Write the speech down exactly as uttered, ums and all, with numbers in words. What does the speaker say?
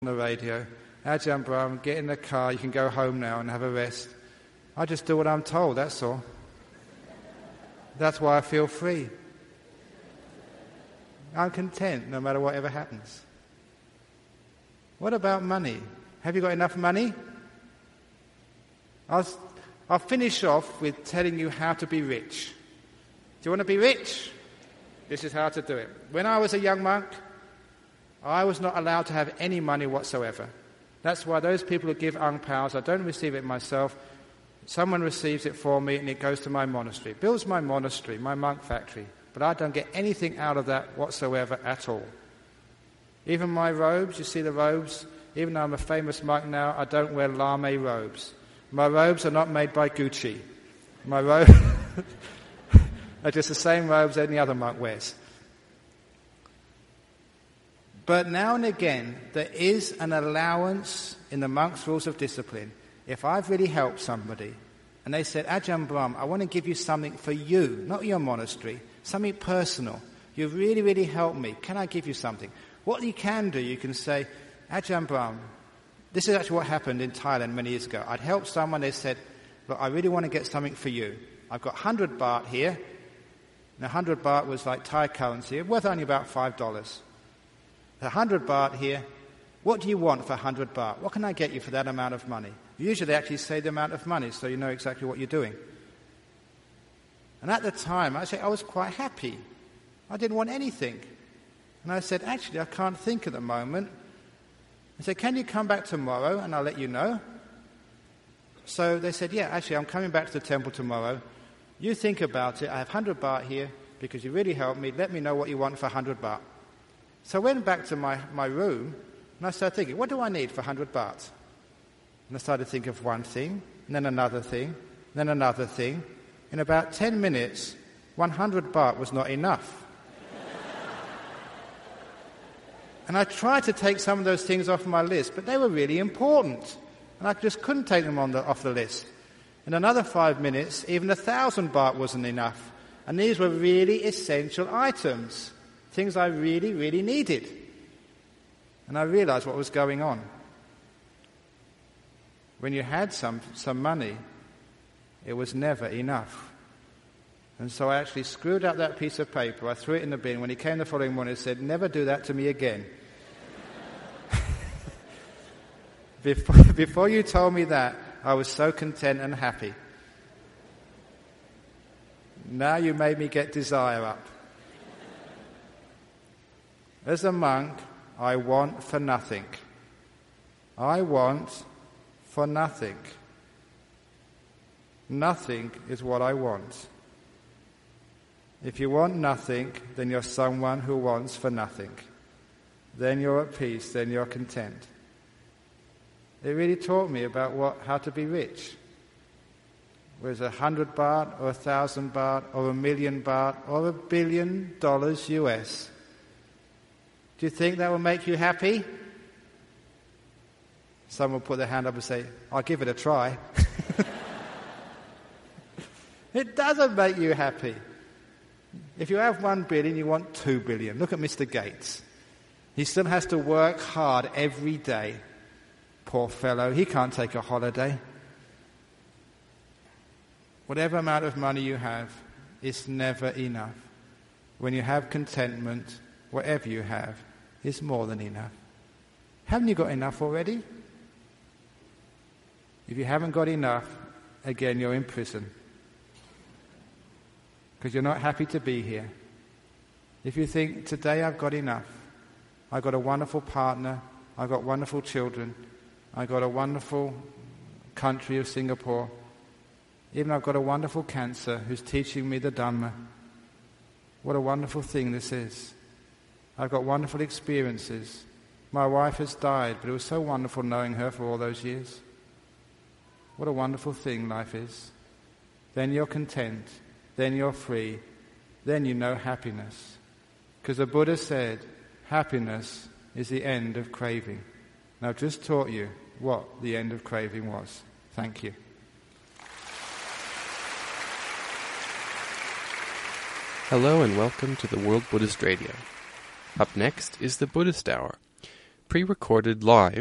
the radio, Ajahn Brahm, get in the car, you can go home now and have a rest. I just do what I'm told, that's all. That's why I feel free. I'm content no matter whatever happens. What about money? Have you got enough money? I'll, I'll finish off with telling you how to be rich. Do you want to be rich? This is how to do it. When I was a young monk, I was not allowed to have any money whatsoever. That's why those people who give ang paos, I don't receive it myself. Someone receives it for me and it goes to my monastery. It builds my monastery, my monk factory. But I don't get anything out of that whatsoever at all. Even my robes, you see the robes? Even though I'm a famous monk now, I don't wear lame robes. My robes are not made by Gucci. My robes are just the same robes any other monk wears. But now and again, there is an allowance in the monk's rules of discipline. If I've really helped somebody, and they said, Ajahn Brahm, I want to give you something for you, not your monastery, something personal. You've really, really helped me. Can I give you something? What you can do, you can say, Ajahn Brahm, this is actually what happened in Thailand many years ago. I'd helped someone, they said, look, I really want to get something for you. I've got one hundred baht here. And one hundred baht was like Thai currency, worth only about five dollars. one hundred baht here. What do you want for one hundred baht? What can I get you for that amount of money? Usually they actually say the amount of money so you know exactly what you're doing. And at the time, actually, I was quite happy. I didn't want anything. And I said, actually, I can't think at the moment. I said, can you come back tomorrow and I'll let you know? So they said, yeah, actually, I'm coming back to the temple tomorrow. You think about it. I have one hundred baht here because you really helped me. Let me know what you want for one hundred baht. So I went back to my, my room and I started thinking, what do I need for one hundred baht? And I started to think of one thing, and then another thing, then another thing. In about ten minutes, one hundred baht was not enough. And I tried to take some of those things off my list, but they were really important. And I just couldn't take them on the, off the list. In another five minutes, even a thousand baht wasn't enough. And these were really essential items. Things I really, really needed. And I realized what was going on. When you had some, some money, it was never enough. And so I actually screwed up that piece of paper. I threw it in the bin. When he came the following morning, he said, never do that to me again. before, before you told me that, I was so content and happy. Now you made me get desire up. As a monk, I want for nothing. I want for nothing. Nothing is what I want. If you want nothing, then you're someone who wants for nothing. Then you're at peace, then you're content. It really taught me about what how to be rich. Whereas a hundred baht, or a thousand baht, or a million baht, or a billion dollars U S. Do you think that will make you happy? Someone will put their hand up and say, I'll give it a try. It doesn't make you happy. If you have one billion, you want two billion. Look at Mister Gates. He still has to work hard every day. Poor fellow, he can't take a holiday. Whatever amount of money you have, it's never enough. When you have contentment, whatever you have is more than enough. Haven't you got enough already? If you haven't got enough, again, you're in prison. Because you're not happy to be here. If you think, today I've got enough. I've got a wonderful partner. I've got wonderful children. I've got a wonderful country of Singapore. Even I've got a wonderful cancer who's teaching me the Dhamma. What a wonderful thing this is. I've got wonderful experiences. My wife has died, but it was so wonderful knowing her for all those years. What a wonderful thing life is. Then you're content. Then you're free. Then you know happiness. Because the Buddha said, happiness is the end of craving. Now I've just taught you what the end of craving was. Thank you. Hello and welcome to the World Buddhist Radio. Up next is the Buddhist Hour, pre-recorded live